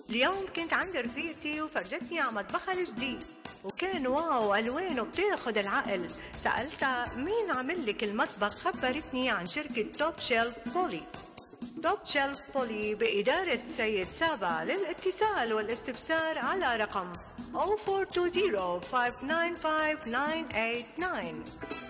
اليوم كنت عند رفيقتي وفرجتني على مطبخها الجديد وكان واو، ألوانه بتاخد العقل. سألتها مين عمل لك المطبخ؟ خبرتني عن شركة توب شيلف بولي. توب شيلف بولي بإدارة سيد سابا. للاتصال والاستفسار على رقم 0420 595 989.